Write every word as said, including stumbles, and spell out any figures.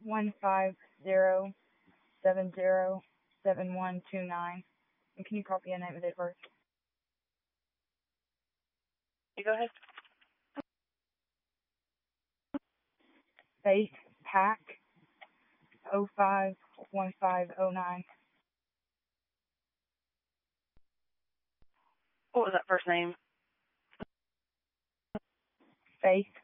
one five zero seven zero seven one two nine. And can you copy a name of the birth? You go ahead. Faith Pack oh five one five oh nine. What was that first name? Faith